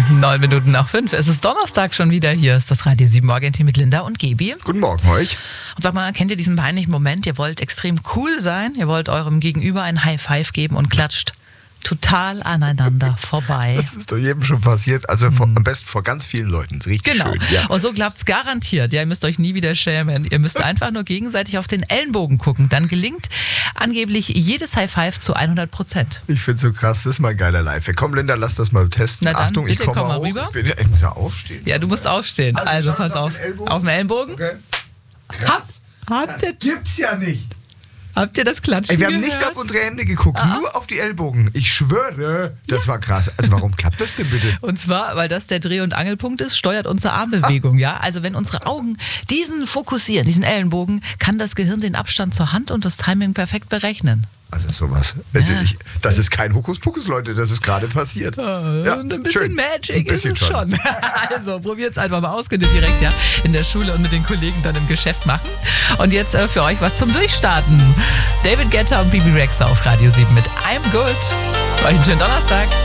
5:09. Es ist Donnerstag schon wieder. Hier ist das Radio 7 Morgenteam mit Linda und Gebi. Guten Morgen euch. Und sag mal, kennt ihr diesen peinlichen Moment? Ihr wollt extrem cool sein, ihr wollt eurem Gegenüber ein High Five geben und klatscht total aneinander vorbei. Das ist doch jedem schon passiert. Also am besten vor ganz vielen Leuten. Das ist richtig Genau. schön. Ja. Und so klappt's garantiert. Ja, ihr müsst euch nie wieder schämen. Ihr müsst einfach nur gegenseitig auf den Ellenbogen gucken. Dann gelingt angeblich jedes High Five zu 100%. Ich find's so krass. Das ist mal ein geiler Lifehack. Komm, Linda, lass das mal testen. Na dann, Achtung, bitte, ich komme komm mal hoch. rüber. Ich muss ja aufstehen. Ja, du musst aufstehen. Also pass auf. Auf den Ellenbogen. Okay. Krass. Das gibt's ja nicht. Habt ihr das Klatschen Wir haben gehört? nicht auf unsere Hände geguckt, nur auf die Ellbogen. Ich schwöre, das war krass. Also warum klappt das denn bitte? Und zwar, weil das der Dreh- und Angelpunkt ist, steuert unsere Armbewegung, ja. Also wenn unsere Augen diesen fokussieren, diesen Ellenbogen, kann das Gehirn den Abstand zur Hand und das Timing perfekt berechnen. Also sowas. Also Ja. das ist kein Hokuspokus, Leute, das ist gerade passiert. Ja, und ein bisschen schön. Magic Ein bisschen ist es schon. Also probiert's einfach mal aus, könnt ihr direkt ja in der Schule und mit den Kollegen dann im Geschäft machen. Und jetzt für euch was zum Durchstarten. David Guetta und Bibi Rexha auf Radio 7 mit I'm Good. Euch einen schönen Donnerstag.